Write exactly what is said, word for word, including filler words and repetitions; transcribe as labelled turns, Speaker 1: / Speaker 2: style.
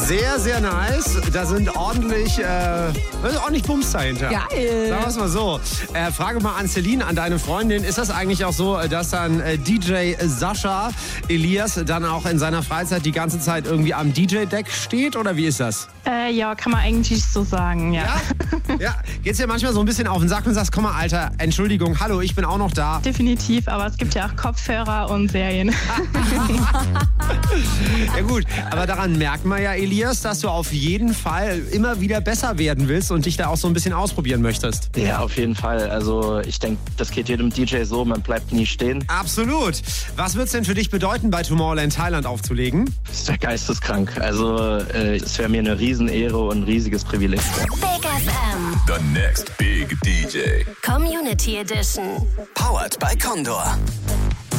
Speaker 1: Sehr, sehr nice. Da sind ordentlich, äh, da ist ordentlich Bums dahinter.
Speaker 2: Geil.
Speaker 1: Sagen wir es mal so. Äh, Frage mal an Celine, an deine Freundin. Ist das eigentlich auch so, dass dann äh, D J Sascha Elias dann auch in seiner Freizeit die ganze Zeit irgendwie am D J-Deck steht? Oder wie ist das?
Speaker 3: Äh, ja, kann man eigentlich so sagen, ja.
Speaker 1: Ja? Ja. Geht's dir manchmal so ein bisschen auf den Sack und sagst, komm mal, Alter, Entschuldigung, hallo, ich bin auch noch da.
Speaker 3: Definitiv, aber es gibt ja auch Kopfhörer und Serien.
Speaker 1: Ja gut, aber daran merkt man ja, Elias, dass du auf jeden Fall immer wieder besser werden willst und dich da auch so ein bisschen ausprobieren möchtest.
Speaker 4: Ja, auf jeden Fall. Also ich denke, das geht jedem D J so, man bleibt nie stehen.
Speaker 1: Absolut. Was wird es denn für dich bedeuten, bei Tomorrowland Thailand aufzulegen?
Speaker 4: Das ist ja geisteskrank. Also äh, es wäre mir eine Riesenehre und ein riesiges Privileg.
Speaker 5: Big F M.
Speaker 6: The next big D J.
Speaker 5: Community Edition.
Speaker 6: Powered by Condor.